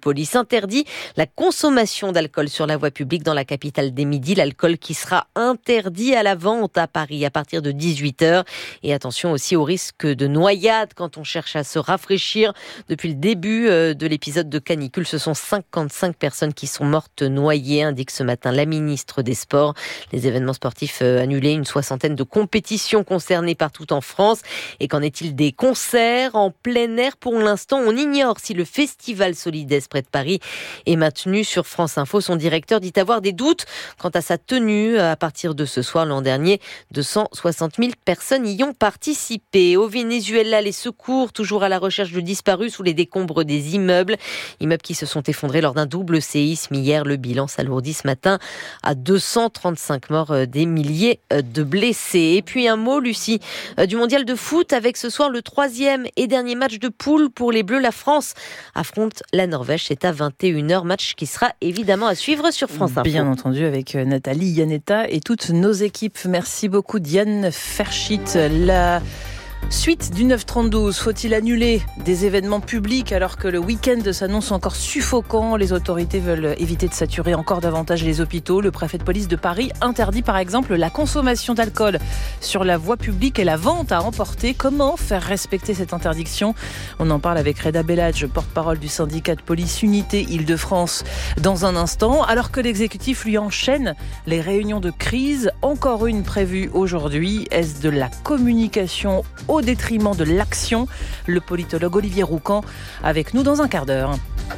police interdit la consommation d'alcool sur la voie publique dans la capitale des Midis. L'alcool qui sera interdit à la vente à Paris à partir de 18h. Et attention aussi au risque de noyade quand on cherche à se rafraîchir. Depuis le début de l'épisode de canicule, ce sont 55 personnes qui sont mortes noyées, indique ce matin la ministre des Sports. Les événements sportifs annulés, une soixantaine de compétitions concernées partout en France. Et qu'en est-il des concerts en plein air? Pour l'instant, on ignore si le festival Solides près de Paris est maintenu. Sur France Info, son directeur dit avoir des doutes quant à sa tenue. À partir de ce soir, l'an dernier, 260 000 personnes y ont participé. Au Venezuela, les secours toujours à la recherche de disparus sous les décombres des immeubles qui se sont effondrés lors d'un double séisme hier. Le bilan s'alourdit ce matin à 235 morts, des milliers de blessés. Et puis un mot, Lucie, du mondial de foot avec ce soir le 3e et dernier match de poule pour les Bleus. La France affronte la Norvège. C'est à 21h, match qui sera évidemment à suivre sur France Info. Bien entendu, avec Nathalie, Yannetta et toutes nos équipes. Merci beaucoup Diane Ferschit. La suite du 9-32, faut-il annuler des événements publics alors que le week-end s'annonce encore suffocant? Les autorités veulent éviter de saturer encore davantage les hôpitaux. Le préfet de police de Paris interdit par exemple la consommation d'alcool sur la voie publique et la vente à emporter. Comment faire respecter cette interdiction? On en parle avec Reda Bellage, porte-parole du syndicat de police Unité Île-de-France dans un instant, alors que l'exécutif lui enchaîne les réunions de crise. Encore une prévue aujourd'hui. Est-ce de la communication au détriment de l'action? Le politologue Olivier Roucan avec nous dans un quart d'heure.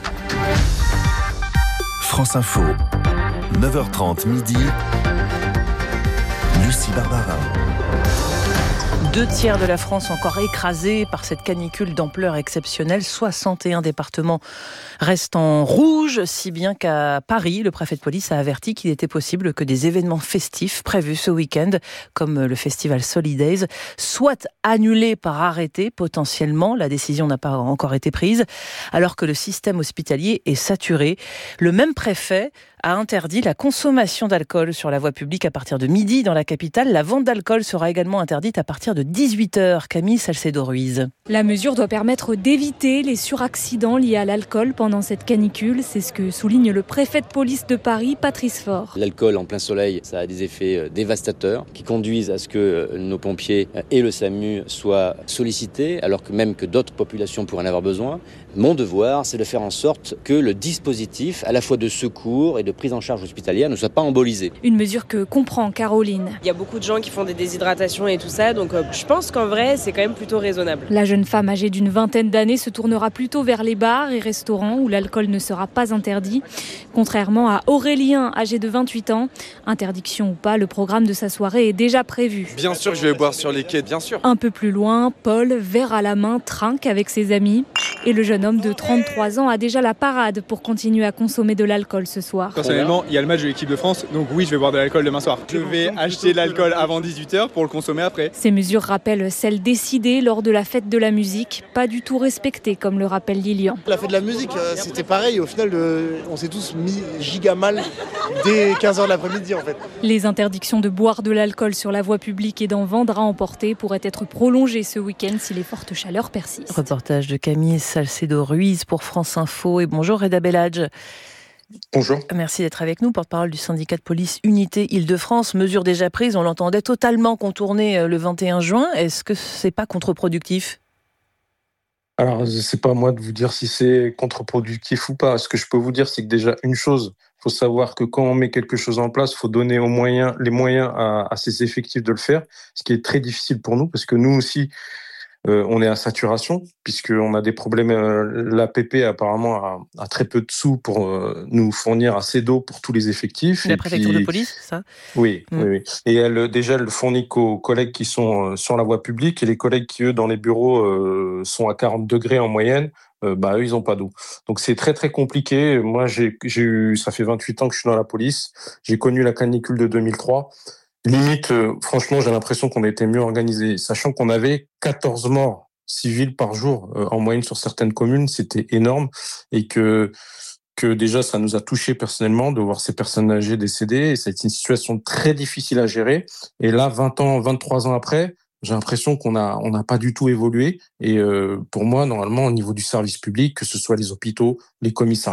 France Info, 9h30 midi, Lucie Barbara. 2/3 de la France encore écrasés par cette canicule d'ampleur exceptionnelle. 61 départements restent en rouge, si bien qu'à Paris, le préfet de police a averti qu'il était possible que des événements festifs prévus ce week-end, comme le festival Solidays, soient annulés par arrêté potentiellement. La décision n'a pas encore été prise, alors que le système hospitalier est saturé. Le même préfet a interdit la consommation d'alcool sur la voie publique à partir de midi dans la capitale. La vente d'alcool sera également interdite à partir de 18h. Camille Salcedo-Ruiz. La mesure doit permettre d'éviter les suraccidents liés à l'alcool pendant cette canicule. C'est ce que souligne le préfet de police de Paris, Patrice Faure. L'alcool en plein soleil, ça a des effets dévastateurs qui conduisent à ce que nos pompiers et le SAMU soient sollicités, alors que même que d'autres populations pourraient en avoir besoin. Mon devoir, c'est de faire en sorte que le dispositif, à la fois de secours et de prise en charge hospitalière, ne soit pas embolisé. Une mesure que comprend Caroline. Il y a beaucoup de gens qui font des déshydratations et tout ça, donc je pense qu'en vrai, c'est quand même plutôt raisonnable. La jeune femme âgée d'une vingtaine d'années se tournera plutôt vers les bars et restaurants où l'alcool ne sera pas interdit. Contrairement à Aurélien, âgé de 28 ans, interdiction ou pas, le programme de sa soirée est déjà prévu. Bien sûr que je vais boire sur les quais, bien sûr. Un peu plus loin, Paul, verre à la main, trinque avec ses amis. Et le jeune homme de 33 ans a déjà la parade pour continuer à consommer de l'alcool ce soir. Personnellement, il y a le match de l'équipe de France, donc oui, je vais boire de l'alcool demain soir. Je vais acheter de l'alcool avant 18h pour le consommer après. Ces mesures rappellent celles décidées lors de la fête de la musique, pas du tout respectées comme le rappelle Lilian. La fête de la musique, c'était pareil. Au final, on s'est tous mis giga mal dès 15h de l'après-midi en fait. Les interdictions de boire de l'alcool sur la voie publique et d'en vendre à emporter pourraient être prolongées ce week-end si les fortes chaleurs persistent. Reportage de Camille Salcedo-Ruiz pour France Info. Et bonjour Reda Bellage. Bonjour. Merci d'être avec nous, porte-parole du syndicat de police Unité Île-de-France. Mesure déjà prise, on l'entendait totalement contournée le 21 juin. Est-ce que c'est pas contre-productif ? Alors, c'est pas à moi de vous dire si c'est contre-productif ou pas. Ce que je peux vous dire, c'est que déjà, une chose, il faut savoir que quand on met quelque chose en place, il faut donner les moyens à ses effectifs de le faire, ce qui est très difficile pour nous, parce que nous aussi, on est à saturation, puisqu'on a des problèmes. L'APP, apparemment, a très peu de sous pour nous fournir assez d'eau pour tous les effectifs. La préfecture de police, c'est ça ? Oui, oui. Et elle le fournit qu'aux collègues qui sont sur la voie publique, et les collègues qui, eux, dans les bureaux, sont à 40 degrés en moyenne, eux, ils n'ont pas d'eau. Donc, c'est très, très compliqué. Moi, ça fait 28 ans que je suis dans la police. J'ai connu la canicule de 2003. Limite, franchement, j'ai l'impression qu'on était mieux organisé, sachant qu'on avait 14 morts civils par jour en moyenne sur certaines communes, c'était énorme, et que déjà ça nous a touchés personnellement de voir ces personnes âgées décédées, et c'est une situation très difficile à gérer. Et là, 23 ans après, j'ai l'impression qu'on n'a pas du tout évolué. Et pour moi, normalement, au niveau du service public, que ce soit les hôpitaux, les commissariats,